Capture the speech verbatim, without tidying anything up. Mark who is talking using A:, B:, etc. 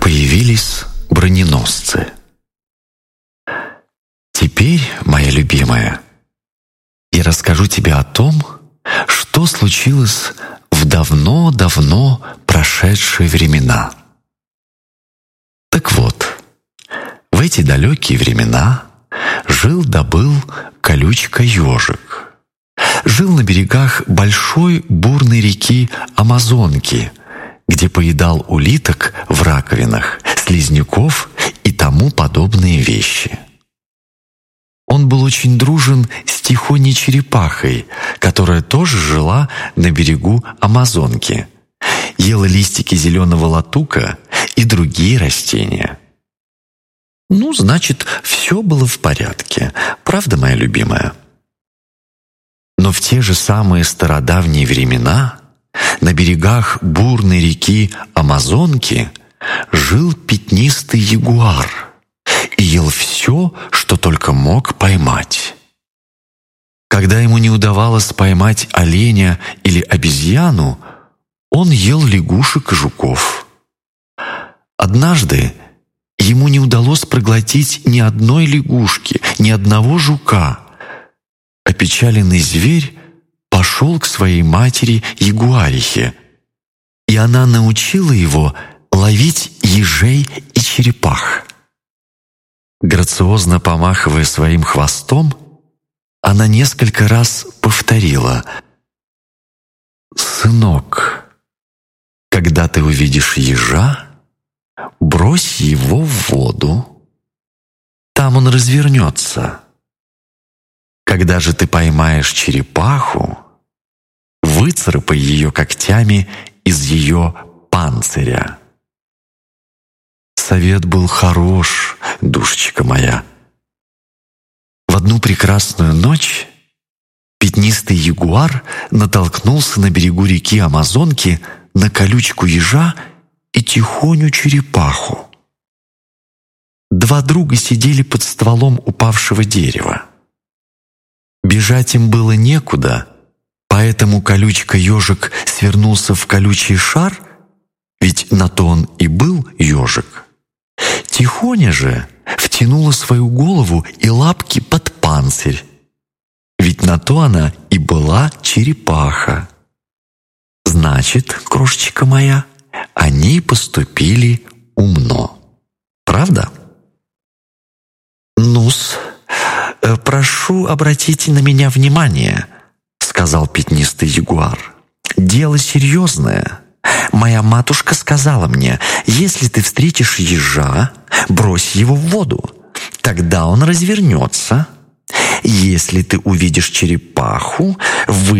A: появились броненосцы. Теперь, моя любимая, я расскажу тебе о том, что случилось в давно-давно прошедшие времена. Так вот, в эти далекие времена жил-да был колючка-ежик. Жил на берегах большой бурной реки Амазонки, где поедал улиток в раковинах, слизняков и тому подобные вещи. Он был очень дружен с тихоней черепахой, которая тоже жила на берегу Амазонки, ела листики зеленого латука и другие растения. Ну, значит, все было в порядке, правда, моя любимая? Но в те же самые стародавние времена на берегах бурной реки Амазонки жил пятнистый ягуар и ел все, что только мог поймать. Когда ему не удавалось поймать оленя или обезьяну, он ел лягушек и жуков. Однажды ему не удалось проглотить ни одной лягушки, ни одного жука. Опечаленный зверь пошел к своей матери ягуарихе, и она научила его ловить ежей и черепах. Грациозно помахивая своим хвостом, она несколько раз повторила: «Сынок, когда ты увидишь ежа, брось его в воду, там он развернется. Когда же ты поймаешь черепаху, выцарапай ее когтями из ее панциря». Совет был хорош, душечка моя. В одну прекрасную ночь пятнистый ягуар натолкнулся на берегу реки Амазонки на колючку ежа и тихоню черепаху. Два друга сидели под стволом упавшего дерева. Бежать им было некуда, поэтому колючка-ежик свернулся в колючий шар, ведь на то он и был ежик. Тихоня же втянула свою голову и лапки под панцирь, ведь на то она и была черепаха. Значит, крошечка моя, они поступили умно. Правда? Ну-с, прошу обратить на меня внимание, сказал пятнистый ягуар. Дело серьезное. Моя матушка сказала мне: если ты встретишь ежа, брось его в воду, тогда он развернется. Если ты увидишь черепаху, вы